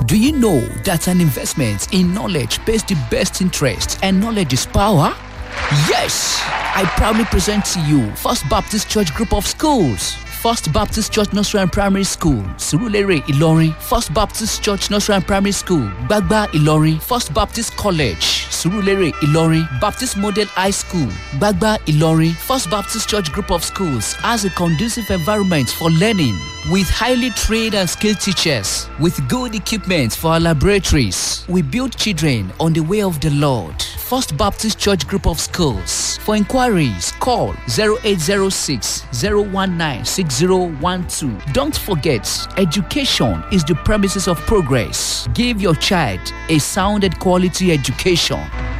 Do you know that an investment in knowledge pays the best interest and knowledge is power? Yes! I proudly present to you First Baptist Church Group of Schools. First Baptist Church Nursery and Primary School, Surulere, Ilorin. First Baptist Church Nursery and Primary School, Gbagba, Ilorin. First Baptist College, Surulere, Ilorin. Baptist Model High School, Gbagba, Ilorin. First Baptist Church Group of Schools has a conducive environment for learning with highly trained and skilled teachers with good equipment for our laboratories. We build children on the way of the Lord. First Baptist Church Group of Schools. For inquiries, call 0806 019 6012. Don't forget, education is the premises of progress. Give your child a sound and quality education.